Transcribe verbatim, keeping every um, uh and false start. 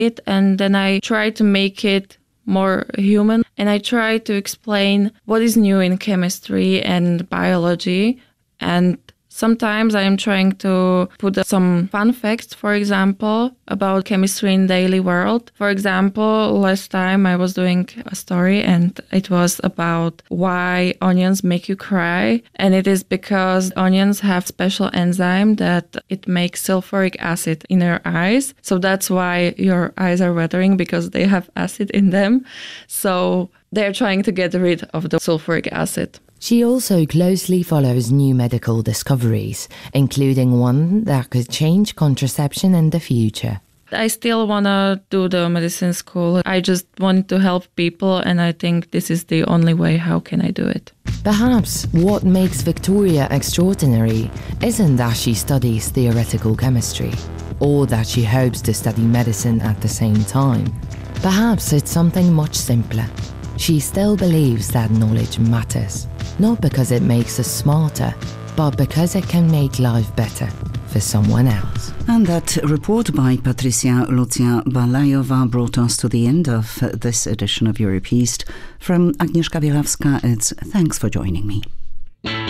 it, and then I try to make it more human, and I try to explain what is new in chemistry and biology. And sometimes I am trying to put some fun facts, for example, about chemistry in daily world. For example, last time I was doing a story and it was about why onions make you cry. And it is because onions have special enzyme that it makes sulfuric acid in your eyes. So that's why your eyes are watering, because they have acid in them. So they're trying to get rid of the sulfuric acid. She also closely follows new medical discoveries, including one that could change contraception in the future. I still want to do the medicine school. I just want to help people, and I think this is the only way how can I do it. Perhaps what makes Victoria extraordinary isn't that she studies theoretical chemistry, or that she hopes to study medicine at the same time. Perhaps it's something much simpler. She still believes that knowledge matters, not because it makes us smarter, but because it can make life better for someone else. And that report by Patricia Lucja Balajova brought us to the end of this edition of Europe East. From Agnieszka Bielawska, it's thanks for joining me.